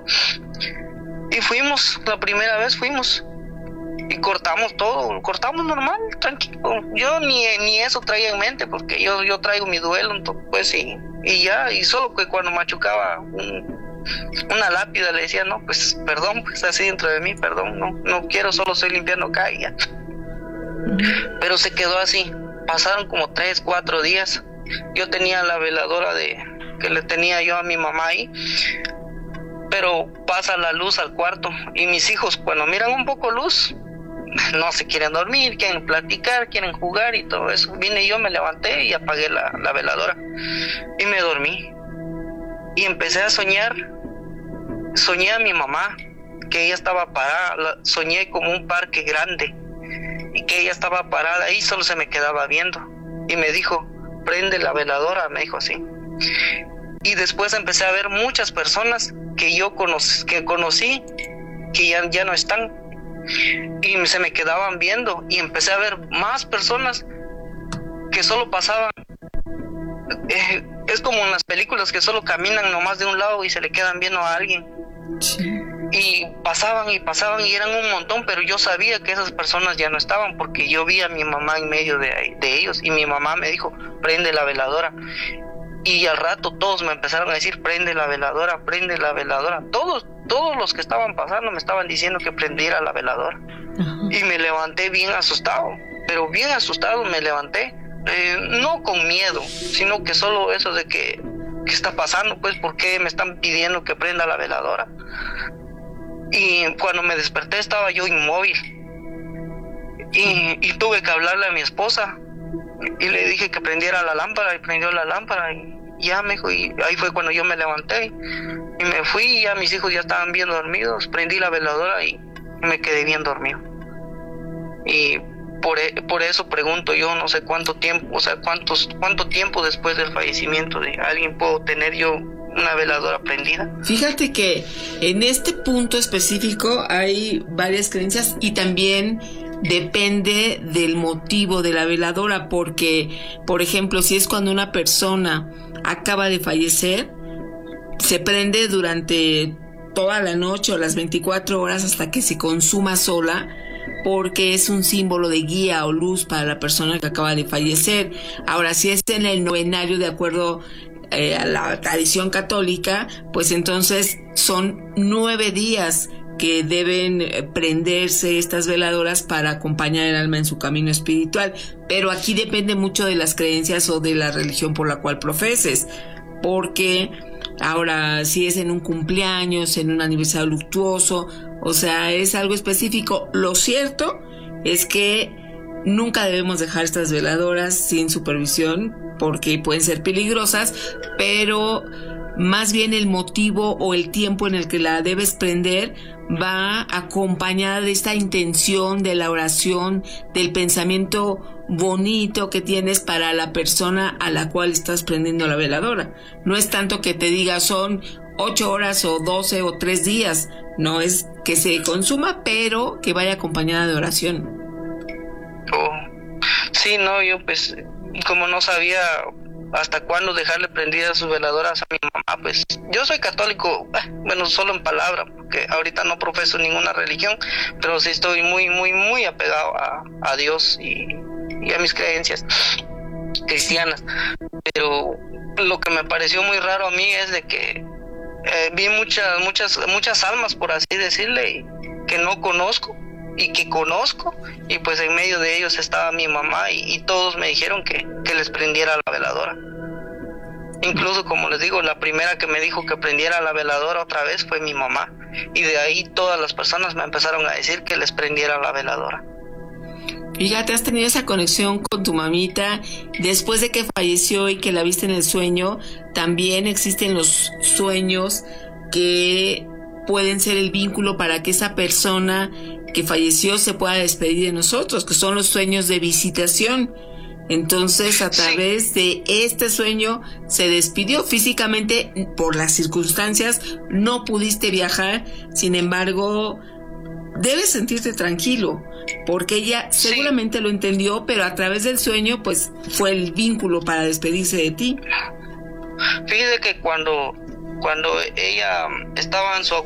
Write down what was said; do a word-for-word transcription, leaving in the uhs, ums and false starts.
Y fuimos, la primera vez fuimos. Y cortamos todo, cortamos normal, tranquilo. Yo ni, ni eso traía en mente, porque yo, yo traigo mi duelo, entonces, pues sí. Y ya, y solo que cuando machucaba un, una lápida le decía, no, pues perdón, pues así dentro de mí, perdón, no, no quiero, solo estoy limpiando acá y ya. Pero se quedó así. Pasaron como tres, cuatro días. Yo tenía la veladora de que le tenía yo a mi mamá ahí, pero pasa la luz al cuarto y mis hijos cuando miran un poco luz no se quieren dormir, quieren platicar, quieren jugar y todo eso. Vine yo, me levanté y apagué la, la veladora y me dormí y empecé a soñar. Soñé a mi mamá, que ella estaba parada, soñé como un parque grande y que ella estaba parada ahí, solo se me quedaba viendo y me dijo, prende la veladora, me dijo así. Y después empecé a ver muchas personas que yo conocí, que conocí que ya, ya no están y se me quedaban viendo y empecé a ver más personas que solo pasaban. Eh, es como en las películas que solo caminan nomás de un lado y se le quedan viendo a alguien. Sí. Y pasaban y pasaban y eran un montón, pero yo sabía que esas personas ya no estaban porque yo vi a mi mamá en medio de, de ellos y mi mamá me dijo, prende la veladora. Y al rato todos me empezaron a decir, prende la veladora, prende la veladora. Todos, todos los que estaban pasando me estaban diciendo que prendiera la veladora. Uh-huh. Y me levanté bien asustado, pero bien asustado me levanté. Eh, no con miedo, sino que solo eso de que, ¿qué está pasando? Pues, ¿por qué me están pidiendo que prenda la veladora? Y cuando me desperté estaba yo inmóvil. Y, y tuve que hablarle a mi esposa. Y le dije que prendiera la lámpara y prendió la lámpara y ya me dijo, y ahí fue cuando yo me levanté y me fui y ya mis hijos ya estaban bien dormidos, prendí la veladora y me quedé bien dormido. Y por, por eso pregunto yo, no sé cuánto tiempo, o sea, cuántos, cuánto tiempo después del fallecimiento de alguien puedo tener yo una veladora prendida. Fíjate que en este punto específico hay varias creencias y también depende del motivo de la veladora, porque, por ejemplo, si es cuando una persona acaba de fallecer, se prende durante toda la noche o las veinticuatro horas hasta que se consuma sola, porque es un símbolo de guía o luz para la persona que acaba de fallecer. Ahora, si es en el novenario de acuerdo eh, a la tradición católica, pues entonces son nueve días que deben prenderse estas veladoras para acompañar el alma en su camino espiritual. Pero aquí depende mucho de las creencias o de la religión por la cual profeses, porque ahora si es en un cumpleaños, en un aniversario luctuoso, o sea, es algo específico. Lo cierto es que nunca debemos dejar estas veladoras sin supervisión porque pueden ser peligrosas, pero más bien el motivo o el tiempo en el que la debes prender va acompañada de esta intención de la oración, del pensamiento bonito que tienes para la persona a la cual estás prendiendo la veladora. No es tanto que te diga son ocho horas o doce o tres días, no, es que se consuma, pero que vaya acompañada de oración. Oh, sí, no, yo pues como no sabía hasta cuándo dejarle prendidas sus veladoras a mi mamá, pues yo soy católico, bueno, solo en palabra, porque ahorita no profeso ninguna religión, pero sí estoy muy, muy, muy apegado a, a Dios y, y a mis creencias cristianas. Pero lo que me pareció muy raro a mí es de que eh, vi muchas, muchas, muchas almas, por así decirle, que no conozco y que conozco, y pues en medio de ellos estaba mi mamá y, y todos me dijeron que, que les prendiera la veladora. Incluso, como les digo, la primera que me dijo que prendiera la veladora otra vez fue mi mamá, y de ahí todas las personas me empezaron a decir que les prendiera la veladora. Fíjate, has tenido esa conexión con tu mamita después de que falleció y que la viste en el sueño. También existen los sueños que pueden ser el vínculo para que esa persona que falleció se pueda despedir de nosotros, que son los sueños de visitación. Entonces, a través de este sueño se despidió físicamente por las circunstancias, no pudiste viajar, sin embargo, debes sentirte tranquilo, porque ella seguramente sí lo entendió, pero a través del sueño, pues, fue el vínculo para despedirse de ti. Fíjate que cuando, cuando ella estaba en su